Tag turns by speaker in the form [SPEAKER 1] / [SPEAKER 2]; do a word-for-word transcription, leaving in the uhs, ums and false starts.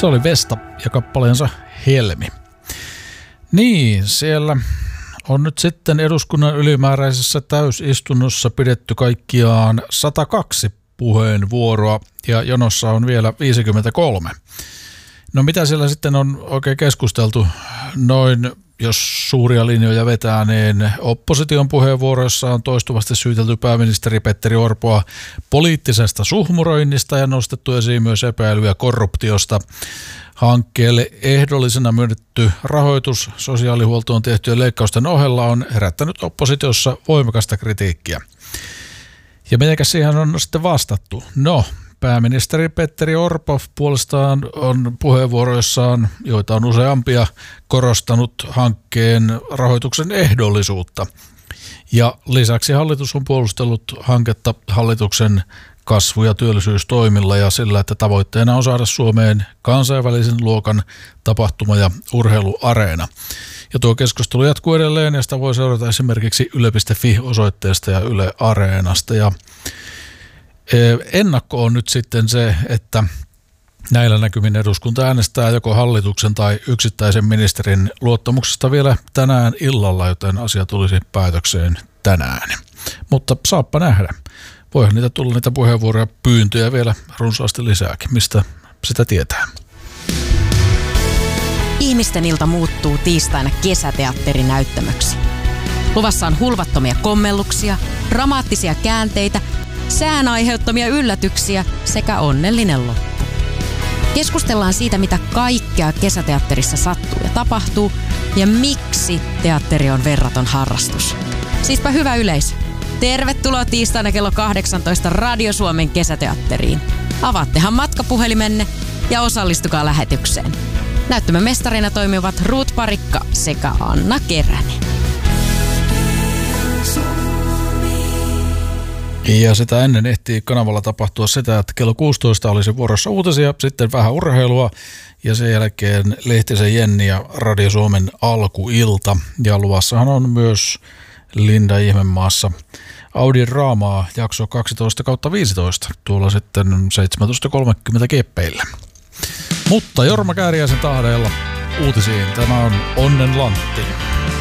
[SPEAKER 1] Se oli Vesta ja kappaleensa Helmi. Niin, siellä on nyt sitten eduskunnan ylimääräisessä täysistunnossa pidetty kaikkiaan sata kaksi puheenvuoroa ja jonossa on vielä viisikymmentäkolme. No mitä siellä sitten on oikein keskusteltu? Noin, jos suuria linjoja vetää, niin opposition puheenvuoroissa on toistuvasti syytelty pääministeri Petteri Orpoa poliittisesta suhmuroinnista ja nostettu esiin myös epäilyä korruptiosta. Hankkeelle ehdollisena myönnetty rahoitus sosiaalihuoltoon tehtyjen leikkausten ohella on herättänyt oppositiossa voimakasta kritiikkiä. Ja mitenkä siihen on sitten vastattu? No, pääministeri Petteri Orpo puolestaan on puheenvuoroissaan, joita on useampia, korostanut hankkeen rahoituksen ehdollisuutta. Ja lisäksi hallitus on puolustellut hanketta hallituksen kasvu- ja työllisyystoimilla ja sillä, että tavoitteena on saada Suomeen kansainvälisen luokan tapahtuma- ja urheiluareena. Ja tuo keskustelu jatkuu edelleen ja sitä voi seurata esimerkiksi yle piste fi-osoitteesta ja Yle Areenasta. Ja ennakko on nyt sitten se, että näillä näkymin eduskunta äänestää joko hallituksen tai yksittäisen ministerin luottamuksesta vielä tänään illalla, joten asia tulisi päätökseen tänään. Mutta saappa nähdä. Voihan niitä tulla niitä puheenvuoroja, pyyntöjä vielä runsaasti lisääkin. Mistä sitä tietää?
[SPEAKER 2] Ihmisten ilta muuttuu tiistaina kesäteatterinäyttämöksi. Luvassa on hulvattomia kommelluksia, dramaattisia käänteitä, sään aiheuttamia yllätyksiä sekä onnellinen loppu. Keskustellaan siitä, mitä kaikkea kesäteatterissa sattuu ja tapahtuu ja miksi teatteri on verraton harrastus. Siispä hyvä yleisö. Tervetuloa tiistaina kello kahdeksantoista Radio Suomen kesäteatteriin. Avaattehan matkapuhelimenne ja osallistukaa lähetykseen. Näyttämön mestarina toimivat Ruut Parikka sekä Anna Keränen.
[SPEAKER 1] Ja sitä ennen ehtii kanavalla tapahtua sitä, että kello kuusitoista olisi vuorossa uutisia, sitten vähän urheilua ja sen jälkeen Lehtisen Jenni ja Radio Suomen alkuilta. Ja luvassahan on myös Linda Ihmemaassa Audin Raamaa jakso kaksitoista kautta viisitoista tuolla sitten seitsemäntoista kolmekymmentä keppeillä. Mutta Jorma Kääriäisen tahdeella uutisiin. Tämä on Onnen Lantti.